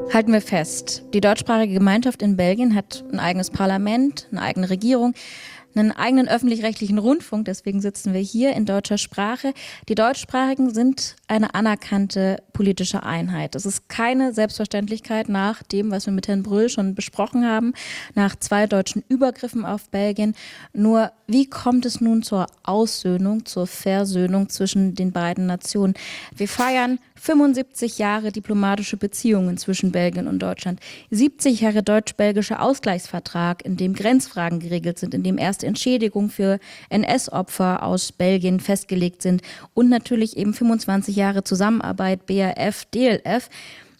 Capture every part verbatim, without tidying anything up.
Halten wir fest, die deutschsprachige Gemeinschaft in Belgien hat ein eigenes Parlament, eine eigene Regierung, einen eigenen öffentlich-rechtlichen Rundfunk, deswegen sitzen wir hier in deutscher Sprache. Die Deutschsprachigen sind eine anerkannte politische Einheit. Das ist keine Selbstverständlichkeit nach dem, was wir mit Herrn Brühl schon besprochen haben, nach zwei deutschen Übergriffen auf Belgien. Nur wie kommt es nun zur Aussöhnung, zur Versöhnung zwischen den beiden Nationen? Wir feiern fünfundsiebzig Jahre diplomatische Beziehungen zwischen Belgien und Deutschland, siebzig Jahre deutsch-belgischer Ausgleichsvertrag, in dem Grenzfragen geregelt sind, in dem erste Entschädigungen für N S-Opfer aus Belgien festgelegt sind und natürlich eben fünfundzwanzig Jahre Zusammenarbeit B R F, D L F.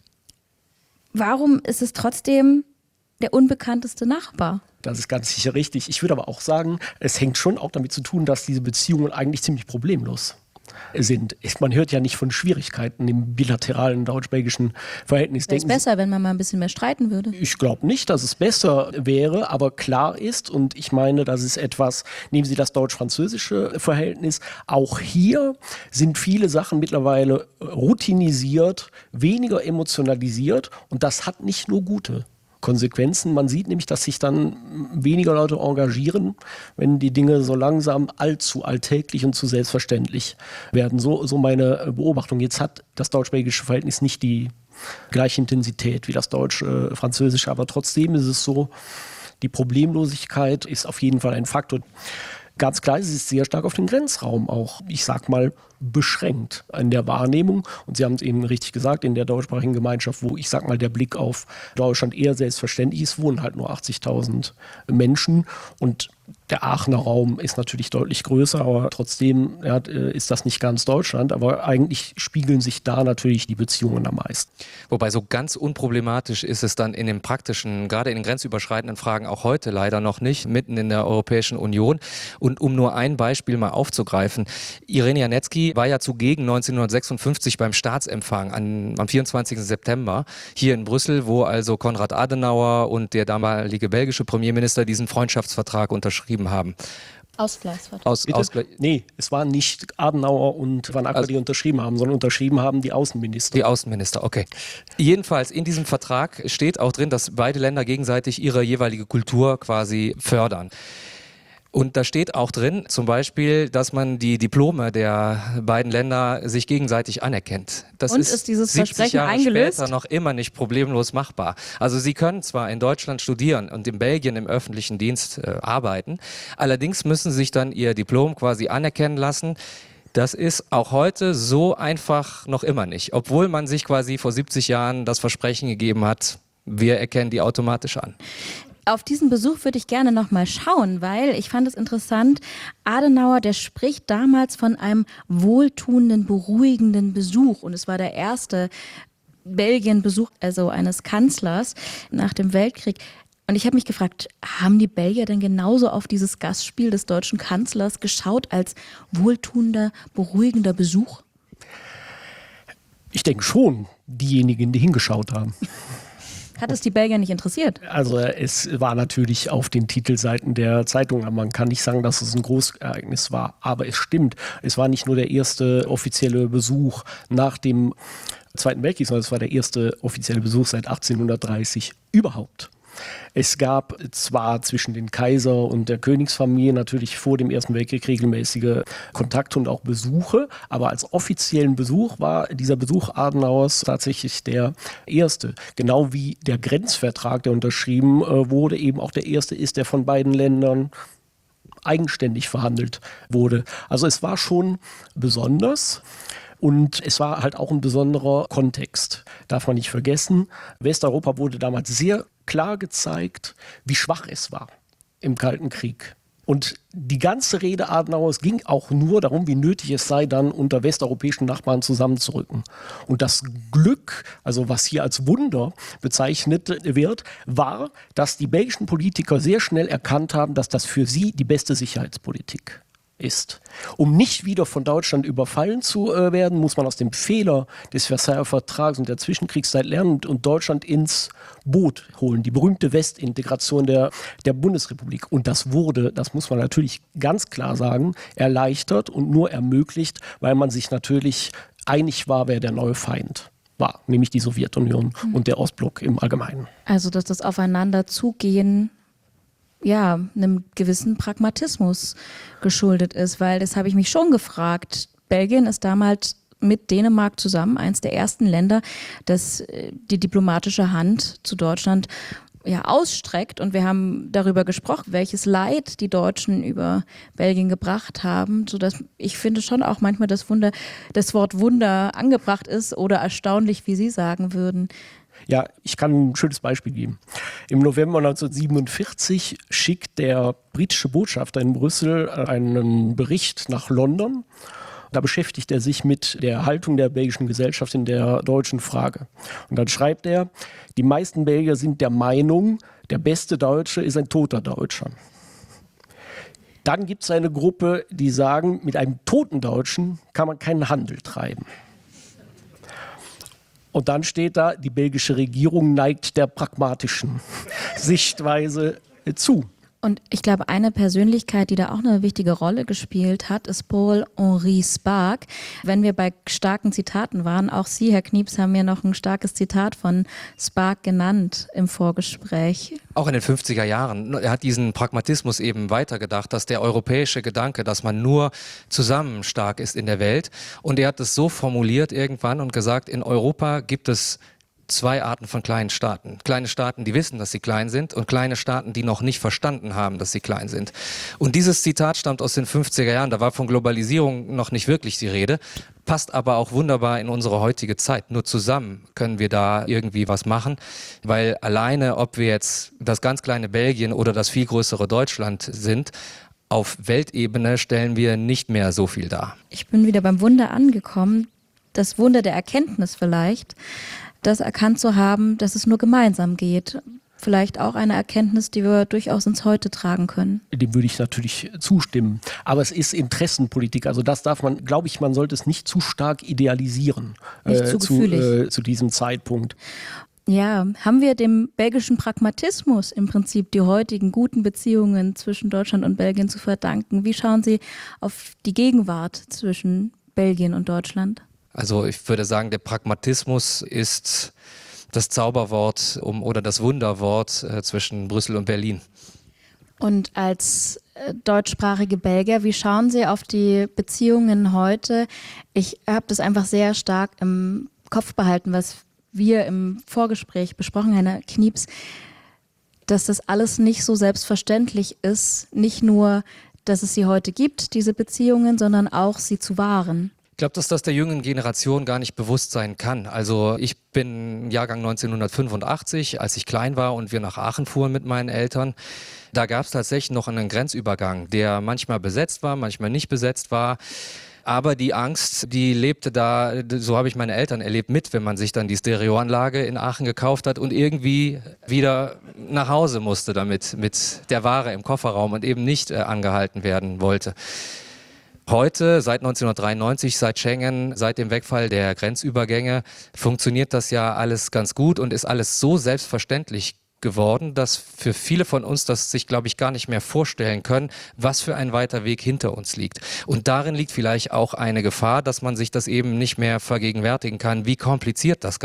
Warum ist es trotzdem der unbekannteste Nachbar? Das ist ganz sicher richtig. Ich würde aber auch sagen, es hängt schon auch damit zu tun, dass diese Beziehungen eigentlich ziemlich problemlos sind. Man hört ja nicht von Schwierigkeiten im bilateralen deutsch-belgischen Verhältnis. Wäre es besser, wenn man mal ein bisschen mehr streiten würde? Ich glaube nicht, dass es besser wäre, aber klar ist, und ich meine, das ist etwas, nehmen Sie das deutsch-französische Verhältnis, auch hier sind viele Sachen mittlerweile routinisiert, weniger emotionalisiert, und das hat nicht nur gute Konsequenzen. Man sieht nämlich, dass sich dann weniger Leute engagieren, wenn die Dinge so langsam allzu alltäglich und zu selbstverständlich werden. So, so meine Beobachtung. Jetzt hat das deutsch-belgische Verhältnis nicht die gleiche Intensität wie das deutsch-französische, aber trotzdem ist es so, die Problemlosigkeit ist auf jeden Fall ein Faktor. Ganz klar, es ist sehr stark auf den Grenzraum auch, ich sag mal, beschränkt in der Wahrnehmung. Und Sie haben es eben richtig gesagt, in der deutschsprachigen Gemeinschaft, wo ich sag mal, der Blick auf Deutschland eher selbstverständlich ist, wohnen halt nur achtzigtausend Menschen. Und der Aachener Raum ist natürlich deutlich größer, aber trotzdem ja, ist das nicht ganz Deutschland. Aber eigentlich spiegeln sich da natürlich die Beziehungen am meisten. Wobei so ganz unproblematisch ist es dann in den praktischen, gerade in den grenzüberschreitenden Fragen auch heute leider noch nicht, mitten in der Europäischen Union. Und um nur ein Beispiel mal aufzugreifen, Irene Janetzki war ja zugegen neunzehnhundertsechsundfünfzig beim Staatsempfang an, am vierundzwanzigsten September hier in Brüssel, wo also Konrad Adenauer und der damalige belgische Premierminister diesen Freundschaftsvertrag unterschrieben haben. Ausgleichsvertrag. Aus, Ausgleich nee, es waren nicht Adenauer und Van Acker, also, die unterschrieben haben, sondern unterschrieben haben die Außenminister. Die Außenminister, okay. Jedenfalls in diesem Vertrag steht auch drin, dass beide Länder gegenseitig ihre jeweilige Kultur quasi fördern. Und da steht auch drin, zum Beispiel, dass man die Diplome der beiden Länder sich gegenseitig anerkennt. Das Und ist, ist dieses siebzig Versprechen Jahre eingelöst? Später noch immer nicht problemlos machbar. Also Sie können zwar in Deutschland studieren und in Belgien im öffentlichen Dienst äh, arbeiten, allerdings müssen Sie sich dann Ihr Diplom quasi anerkennen lassen. Das ist auch heute so einfach noch immer nicht, obwohl man sich quasi vor siebzig Jahren das Versprechen gegeben hat, wir erkennen die automatisch an. Auf diesen Besuch würde ich gerne noch mal schauen, weil ich fand es interessant, Adenauer, der spricht damals von einem wohltuenden, beruhigenden Besuch, und es war der erste Belgien-Besuch, also eines Kanzlers nach dem Weltkrieg. Und ich habe mich gefragt, haben die Belgier denn genauso auf dieses Gastspiel des deutschen Kanzlers geschaut als wohltuender, beruhigender Besuch? Ich denke schon, diejenigen, die hingeschaut haben. Hat es die Belgier nicht interessiert? Also es war natürlich auf den Titelseiten der Zeitung, aber man kann nicht sagen, dass es ein Großereignis war. Aber es stimmt, es war nicht nur der erste offizielle Besuch nach dem Zweiten Weltkrieg, sondern es war der erste offizielle Besuch seit achtzehnhundertdreißig überhaupt. Es gab zwar zwischen den Kaiser und der Königsfamilie natürlich vor dem Ersten Weltkrieg regelmäßige Kontakte und auch Besuche, aber als offiziellen Besuch war dieser Besuch Adenauers tatsächlich der erste. Genau wie der Grenzvertrag, der unterschrieben äh, wurde, eben auch der erste ist, der von beiden Ländern eigenständig verhandelt wurde. Also es war schon besonders. Und es war halt auch ein besonderer Kontext, darf man nicht vergessen. Westeuropa wurde damals sehr klar gezeigt, wie schwach es war im Kalten Krieg. Und die ganze Rede Adenauers ging auch nur darum, wie nötig es sei, dann unter westeuropäischen Nachbarn zusammenzurücken. Und das Glück, also was hier als Wunder bezeichnet wird, war, dass die belgischen Politiker sehr schnell erkannt haben, dass das für sie die beste Sicherheitspolitik ist. Um nicht wieder von Deutschland überfallen zu äh, werden, muss man aus dem Fehler des Versailler Vertrags und der Zwischenkriegszeit lernen und, und Deutschland ins Boot holen. Die berühmte Westintegration der, der Bundesrepublik. Und das wurde, das muss man natürlich ganz klar sagen, erleichtert und nur ermöglicht, weil man sich natürlich einig war, wer der neue Feind war, nämlich die Sowjetunion mhm. und der Ostblock im Allgemeinen. Also dass das Aufeinanderzugehen ja einem gewissen Pragmatismus geschuldet ist, weil das habe ich mich schon gefragt. Belgien ist damals mit Dänemark zusammen eines der ersten Länder, das die diplomatische Hand zu Deutschland ja, ausstreckt. Und wir haben darüber gesprochen, welches Leid die Deutschen über Belgien gebracht haben, sodass ich finde schon auch manchmal das Wunder, das Wort Wunder angebracht ist oder erstaunlich, wie Sie sagen würden. Ja, ich kann ein schönes Beispiel geben. Im November neunzehnhundertsiebenundvierzig schickt der britische Botschafter in Brüssel einen Bericht nach London. Da beschäftigt er sich mit der Haltung der belgischen Gesellschaft in der deutschen Frage. Und dann schreibt er, die meisten Belgier sind der Meinung, der beste Deutsche ist ein toter Deutscher. Dann gibt es eine Gruppe, die sagen, mit einem toten Deutschen kann man keinen Handel treiben. Und dann steht da, die belgische Regierung neigt der pragmatischen Sichtweise zu. Und ich glaube, eine Persönlichkeit, die da auch eine wichtige Rolle gespielt hat, ist Paul-Henri Spaak. Wenn wir bei starken Zitaten waren, auch Sie, Herr Knieps, haben mir noch ein starkes Zitat von Spaak genannt im Vorgespräch. Auch in den fünfziger Jahren. Er hat diesen Pragmatismus eben weitergedacht, dass der europäische Gedanke, dass man nur zusammen stark ist in der Welt. Und er hat es so formuliert irgendwann und gesagt, in Europa gibt es zwei Arten von kleinen Staaten. Kleine Staaten, die wissen, dass sie klein sind, und kleine Staaten, die noch nicht verstanden haben, dass sie klein sind. Und dieses Zitat stammt aus den fünfziger Jahren. Da war von Globalisierung noch nicht wirklich die Rede, passt aber auch wunderbar in unsere heutige Zeit. Nur zusammen können wir da irgendwie was machen, weil alleine, ob wir jetzt das ganz kleine Belgien oder das viel größere Deutschland sind, auf Weltebene stellen wir nicht mehr so viel dar. Ich bin wieder beim Wunder angekommen. Das Wunder der Erkenntnis vielleicht, das erkannt zu haben, dass es nur gemeinsam geht. Vielleicht auch eine Erkenntnis, die wir durchaus ins Heute tragen können. Dem würde ich natürlich zustimmen. Aber es ist Interessenpolitik. Also das darf man, glaube ich, man sollte es nicht zu stark idealisieren. Nicht zu gefühlig. Zu, äh, zu diesem Zeitpunkt. Ja, haben wir dem belgischen Pragmatismus im Prinzip die heutigen guten Beziehungen zwischen Deutschland und Belgien zu verdanken? Wie schauen Sie auf die Gegenwart zwischen Belgien und Deutschland? Also ich würde sagen, der Pragmatismus ist das Zauberwort um, oder das Wunderwort äh, zwischen Brüssel und Berlin. Und als äh, deutschsprachige Belgier, wie schauen Sie auf die Beziehungen heute? Ich habe das einfach sehr stark im Kopf behalten, was wir im Vorgespräch besprochen haben, Herr Knieps, dass das alles nicht so selbstverständlich ist, nicht nur, dass es sie heute gibt, diese Beziehungen, sondern auch sie zu wahren. Ich glaube, dass das der jüngeren Generation gar nicht bewusst sein kann. Also ich bin Jahrgang neunzehnhundertfünfundachtzig, als ich klein war und wir nach Aachen fuhren mit meinen Eltern. Da gab es tatsächlich noch einen Grenzübergang, der manchmal besetzt war, manchmal nicht besetzt war. Aber die Angst, die lebte da, so habe ich meine Eltern erlebt, mit, wenn man sich dann die Stereoanlage in Aachen gekauft hat und irgendwie wieder nach Hause musste damit, mit der Ware im Kofferraum und eben nicht äh, angehalten werden wollte. Heute, seit neunzehnhundertdreiundneunzig, seit Schengen, seit dem Wegfall der Grenzübergänge, funktioniert das ja alles ganz gut und ist alles so selbstverständlich geworden, dass für viele von uns das sich, glaube ich, gar nicht mehr vorstellen können, was für ein weiter Weg hinter uns liegt. Und darin liegt vielleicht auch eine Gefahr, dass man sich das eben nicht mehr vergegenwärtigen kann, wie kompliziert das